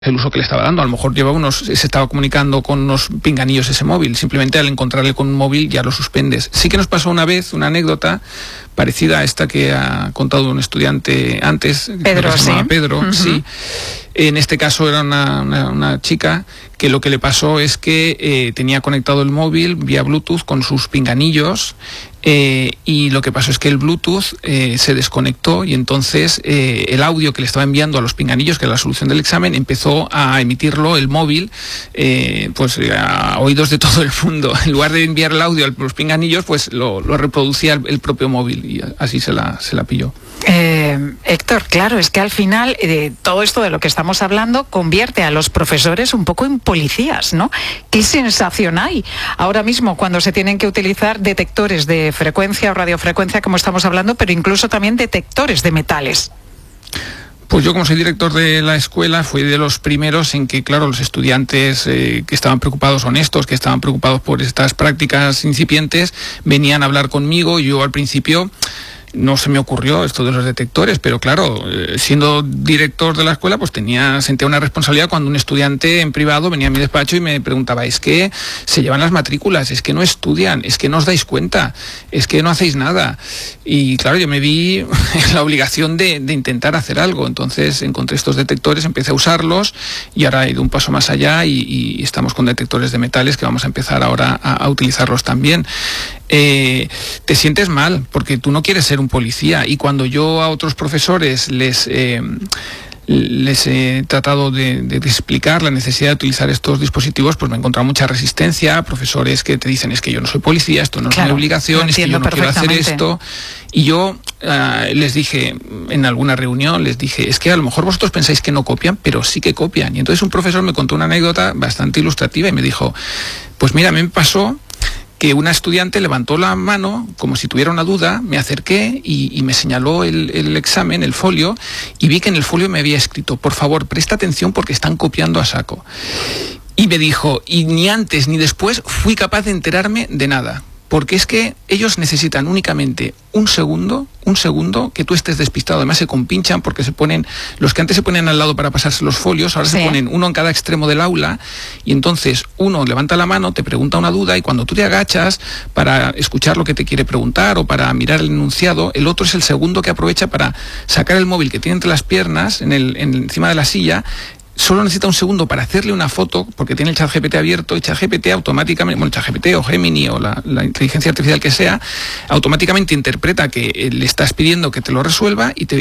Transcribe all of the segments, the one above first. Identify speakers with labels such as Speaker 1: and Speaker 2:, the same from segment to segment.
Speaker 1: el uso que le estaba dando. A lo mejor se estaba comunicando con unos pinganillos ese móvil. Simplemente al encontrarle con un móvil ya lo suspendes. Sí que nos pasó una vez una anécdota parecida a esta que ha contado un estudiante antes.
Speaker 2: Pedro,
Speaker 1: se llamaba Pedro, sí. En este caso era una chica que lo que le pasó es que tenía conectado el móvil vía Bluetooth con sus pinganillos y lo que pasó es que el Bluetooth se desconectó y entonces el audio que le estaba enviando a los pinganillos, que era la solución del examen, empezó a emitirlo el móvil pues a oídos de todo el mundo. En lugar de enviar el audio a los pinganillos, pues lo reproducía el propio móvil y así se la pilló.
Speaker 2: Héctor, claro, es que al final todo esto de lo que estamos hablando convierte a los profesores un poco en policías, ¿no? ¿Qué sensación hay ahora mismo cuando se tienen que utilizar detectores de frecuencia o radiofrecuencia, como estamos hablando, pero incluso también detectores de metales?
Speaker 1: Pues yo, como soy director de la escuela, fui de los primeros en que, claro, los estudiantes que estaban preocupados, honestos, que estaban preocupados por estas prácticas incipientes, venían a hablar conmigo. Yo al principio no se me ocurrió esto de los detectores, pero claro, siendo director de la escuela, pues sentía una responsabilidad cuando un estudiante en privado venía a mi despacho y me preguntaba, es que se llevan las matrículas, es que no estudian, es que no os dais cuenta, es que no hacéis nada. Y claro, yo me vi en la obligación de intentar hacer algo. Entonces encontré estos detectores, empecé a usarlos y ahora he ido un paso más allá y estamos con detectores de metales que vamos a empezar ahora a utilizarlos también. Te sientes mal porque tú no quieres ser un policía, y cuando yo a otros profesores les he tratado de explicar la necesidad de utilizar estos dispositivos, pues me he encontrado mucha resistencia, profesores que te dicen, es que yo no soy policía, esto no es mi obligación, es que yo no quiero hacer esto. Y yo les dije, en alguna reunión, les dije, es que a lo mejor vosotros pensáis que no copian, pero sí que copian. Y entonces un profesor me contó una anécdota bastante ilustrativa y me dijo, pues mira, a mí me pasó que una estudiante levantó la mano como si tuviera una duda, me acerqué y me señaló el examen, el folio, y vi que en el folio me había escrito, por favor, presta atención porque están copiando a saco. Y me dijo, y ni antes ni después fui capaz de enterarme de nada. Porque es que ellos necesitan únicamente un segundo que tú estés despistado. Además se compinchan porque los que antes se ponían al lado para pasarse los folios, ahora se ponen uno en cada extremo del aula, y entonces uno levanta la mano, te pregunta una duda, y cuando tú te agachas para escuchar lo que te quiere preguntar o para mirar el enunciado, el otro es el segundo que aprovecha para sacar el móvil que tiene entre las piernas, encima de la silla. Solo necesita un segundo para hacerle una foto, porque tiene el ChatGPT abierto, y ChatGPT automáticamente, ChatGPT o Gemini o la inteligencia artificial que sea, automáticamente interpreta que le estás pidiendo que te lo resuelva y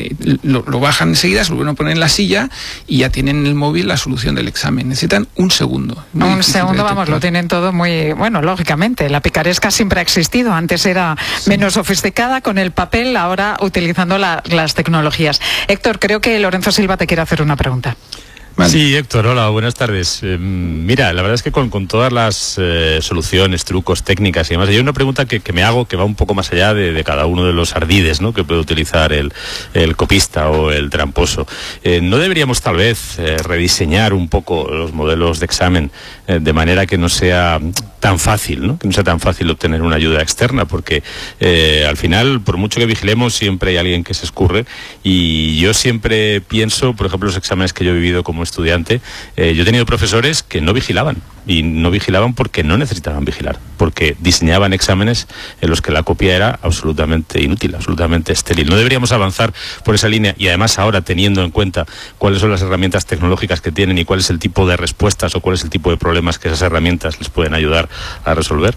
Speaker 1: lo bajan enseguida, se lo vuelven a poner en la silla y ya tienen en el móvil la solución del examen. Necesitan un segundo.
Speaker 2: Un segundo, vamos, lo tienen todo muy... Bueno, lógicamente, la picaresca siempre ha existido. Antes era menos sofisticada con el papel, ahora utilizando las tecnologías. Héctor, creo que Lorenzo Silva te quiere hacer una pregunta.
Speaker 3: Vale. Sí, Héctor, hola, buenas tardes. Mira, la verdad es que con todas las soluciones, trucos, técnicas y demás, hay una pregunta que me hago que va un poco más allá de cada uno de los ardides, ¿no?, que puede utilizar el copista o el tramposo. ¿No deberíamos tal vez rediseñar un poco los modelos de examen de manera que no sea tan fácil, ¿no?, que no sea tan fácil obtener una ayuda externa? Porque al final, por mucho que vigilemos, siempre hay alguien que se escurre, y yo siempre pienso, por ejemplo, los exámenes que yo he vivido como estudiante, yo he tenido profesores que no vigilaban, y no vigilaban porque no necesitaban vigilar, porque diseñaban exámenes en los que la copia era absolutamente inútil, absolutamente estéril. No deberíamos avanzar por esa línea, y además ahora, teniendo en cuenta cuáles son las herramientas tecnológicas que tienen y cuál es el tipo de respuestas o cuál es el tipo de problemas que esas herramientas les pueden ayudar a resolver.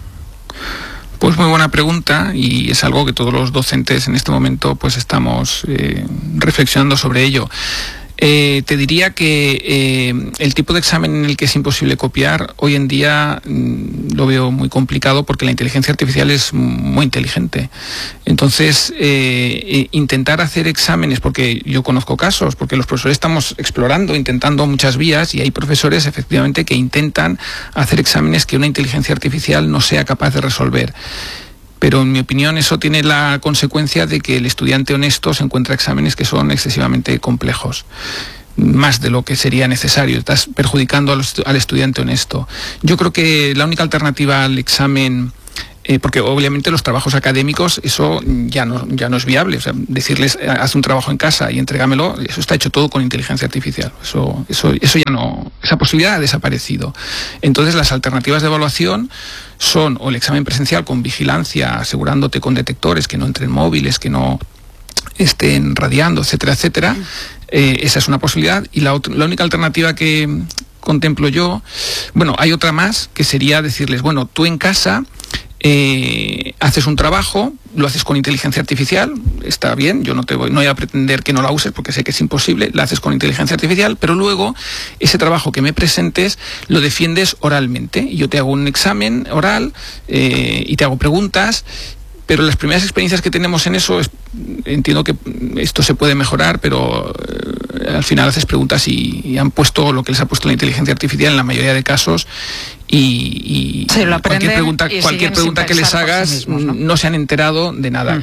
Speaker 1: Pues muy buena pregunta, y es algo que todos los docentes en este momento pues estamos reflexionando sobre ello. Te diría que el tipo de examen en el que es imposible copiar hoy en día lo veo muy complicado, porque la inteligencia artificial es muy inteligente. Entonces, intentar hacer exámenes, porque yo conozco casos, porque los profesores estamos explorando, intentando muchas vías, y hay profesores efectivamente que intentan hacer exámenes que una inteligencia artificial no sea capaz de resolver. Pero en mi opinión eso tiene la consecuencia de que el estudiante honesto se encuentra exámenes que son excesivamente complejos, más de lo que sería necesario. Estás perjudicando al estudiante honesto. Yo creo que la única alternativa al examen porque obviamente los trabajos académicos, eso ya no es viable. O sea, decirles, haz un trabajo en casa y entrégamelo, eso está hecho todo con inteligencia artificial. Eso ya no, esa posibilidad ha desaparecido. Entonces, las alternativas de evaluación son o el examen presencial con vigilancia, asegurándote con detectores que no entren móviles, que no estén radiando, etcétera, etcétera. Esa es una posibilidad. Y la única alternativa que contemplo yo, bueno, hay otra más, que sería decirles, bueno, tú en casa haces un trabajo, lo haces con inteligencia artificial, está bien, yo no voy a pretender que no la uses porque sé que es imposible, la haces con inteligencia artificial, pero luego ese trabajo que me presentes lo defiendes oralmente. Y yo te hago un examen oral y te hago preguntas. Pero las primeras experiencias que tenemos en eso, entiendo que esto se puede mejorar, pero al final haces preguntas y han puesto lo que les ha puesto la inteligencia artificial en la mayoría de casos, y cualquier pregunta que les hagas sí mismos, ¿no? Se han enterado de nada.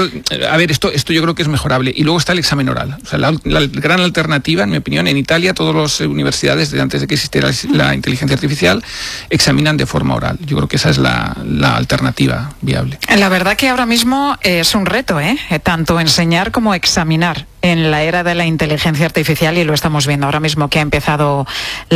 Speaker 1: Esto yo creo que es mejorable. Y luego está el examen oral. O sea, la gran alternativa, en mi opinión, en Italia todas las universidades, desde antes de que existiera la inteligencia artificial, examinan de forma oral. Yo creo que esa es la alternativa viable.
Speaker 2: La verdad que ahora mismo es un reto, tanto enseñar como examinar en la era de la inteligencia artificial, y lo estamos viendo ahora mismo que ha empezado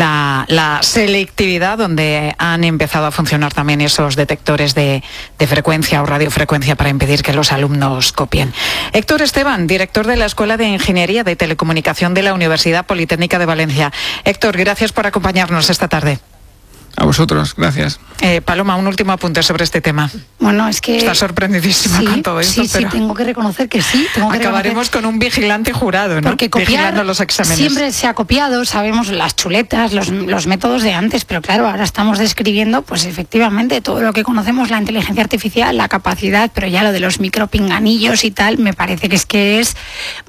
Speaker 2: la selectividad, donde han empezado a funcionar también esos detectores de frecuencia o radiofrecuencia para impedir que los alumnos copien. Héctor Esteban, director de la Escuela de Ingeniería de Telecomunicación de la Universidad Politécnica de Valencia. Héctor, gracias por acompañarnos esta tarde.
Speaker 1: A vosotros, gracias.
Speaker 2: Paloma, un último apunte sobre este tema.
Speaker 4: Bueno, es que...
Speaker 2: Está sorprendidísimo con todo esto, pero...
Speaker 4: Sí, tengo que reconocer que sí.
Speaker 2: Acabaremos con un vigilante jurado, ¿no?
Speaker 4: Porque
Speaker 2: vigilando los exámenes.
Speaker 4: Siempre se ha copiado, sabemos las chuletas, los métodos de antes, pero claro, ahora estamos describiendo, pues efectivamente, todo lo que conocemos, la inteligencia artificial, la capacidad, pero ya lo de los micropinganillos y tal, me parece que es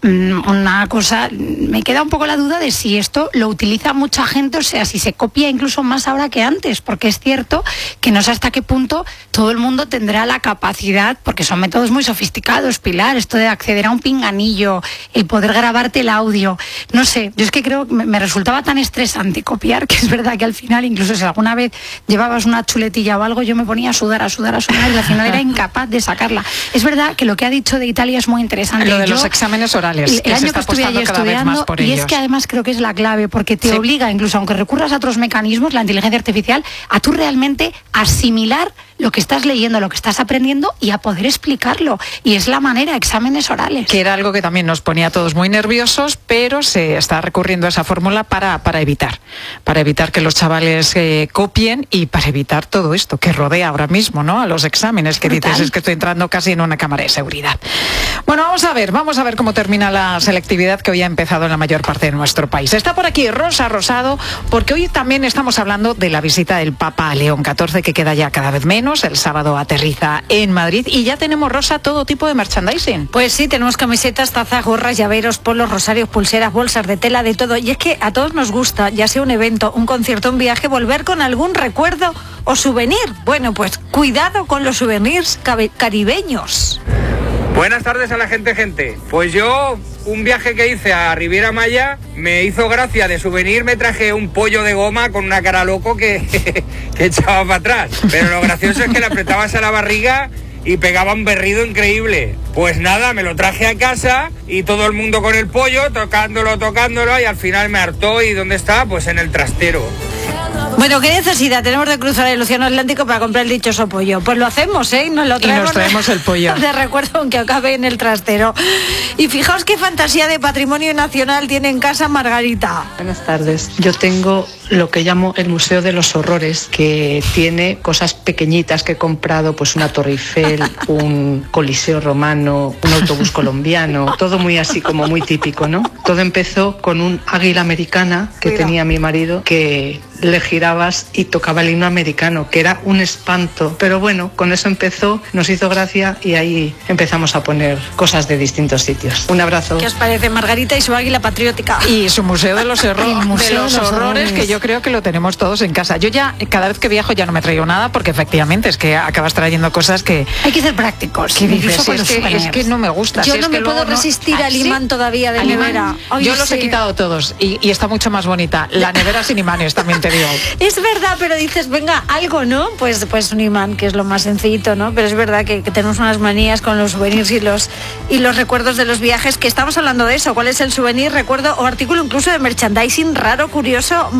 Speaker 4: una cosa... Me queda un poco la duda de si esto lo utiliza mucha gente, o sea, si se copia incluso más ahora que antes, porque es cierto que no sé hasta qué punto todo el mundo tendrá la capacidad, porque son métodos muy sofisticados, Pilar, esto de acceder a un pinganillo, el poder grabarte el audio, no sé, yo es que creo que me resultaba tan estresante copiar, que es verdad que al final, incluso si alguna vez llevabas una chuletilla o algo, yo me ponía a sudar, y al final era incapaz de sacarla. Es verdad que lo que ha dicho de Italia es muy interesante.
Speaker 2: Lo de los exámenes orales,
Speaker 4: el año que estuve allí estudiando, y es que además creo que es la clave, porque te obliga, incluso aunque recurras a otros mecanismos, la inteligencia artificial, a tú realmente asimilar lo que estás leyendo, lo que estás aprendiendo, y a poder explicarlo. Y es la manera, exámenes orales.
Speaker 2: Que era algo que también nos ponía a todos muy nerviosos, pero se está recurriendo a esa fórmula para evitar que los chavales copien, y para evitar todo esto que rodea ahora mismo, ¿no?, a los exámenes, que
Speaker 4: brutal.
Speaker 2: Dices, es que estoy entrando casi en una cámara de seguridad. Bueno, vamos a ver cómo termina la selectividad, que hoy ha empezado en la mayor parte de nuestro país. Está por aquí Rosa Rosado, porque hoy también estamos hablando de la visita del Papa a León XIV, que queda ya cada vez menos. El sábado aterriza en Madrid, y ya tenemos, Rosa, todo tipo de merchandising.
Speaker 5: Pues sí, tenemos camisetas, tazas, gorras, llaveros, polos, rosarios, pulseras, bolsas de tela, de todo. Y es que a todos nos gusta, ya sea un evento, un concierto, un viaje, volver con algún recuerdo o souvenir. Bueno, pues cuidado con los souvenirs caribeños.
Speaker 6: Buenas tardes a la gente. Pues yo, un viaje que hice a Riviera Maya, me hizo gracia. De souvenir me traje un pollo de goma con una cara loco que echaba para atrás. Pero lo gracioso es que le apretabas a la barriga y pegaba un berrido increíble. Pues nada, me lo traje a casa y todo el mundo con el pollo, tocándolo, y al final me hartó. ¿Y dónde está? Pues en el trastero.
Speaker 5: Bueno, ¿qué necesidad tenemos de cruzar el océano Atlántico para comprar el dichoso pollo? Pues lo hacemos, ¿eh? Nos
Speaker 2: traemos el pollo
Speaker 5: de recuerdo, aunque acabe en el trastero. Y fijaos qué fantasía de patrimonio nacional tiene en casa Margarita.
Speaker 7: Buenas tardes. Yo tengo lo que llamo el Museo de los Horrores, que tiene cosas pequeñitas que he comprado, pues una Torre Eiffel, un Coliseo romano, un autobús colombiano, todo muy así como muy típico, ¿no? Todo empezó con un águila americana que tenía mi marido, que le girabas y tocaba el himno americano, que era un espanto. Pero bueno, con eso empezó, nos hizo gracia, y ahí empezamos a poner cosas de distintos sitios. Un abrazo.
Speaker 5: ¿Qué os parece Margarita y su águila patriótica?
Speaker 2: Y su Museo de los Horrores, que yo creo que lo tenemos todos en casa. Yo ya, cada vez que viajo, ya no me traigo nada, porque efectivamente es que acabas trayendo cosas que...
Speaker 4: Hay que ser prácticos.
Speaker 2: Que dices, es que no me gusta.
Speaker 5: Yo no me puedo resistir al imán todavía de nevera.
Speaker 2: Yo los he quitado todos, y está mucho más bonita. La nevera sin imanes, también te digo.
Speaker 5: Es verdad, pero dices, venga, algo, ¿no? Pues un imán, que es lo más sencillito, ¿no? Pero es verdad que tenemos unas manías con los souvenirs y los recuerdos de los viajes, que estamos hablando de eso. ¿Cuál es el souvenir, recuerdo o artículo incluso de merchandising raro, curioso,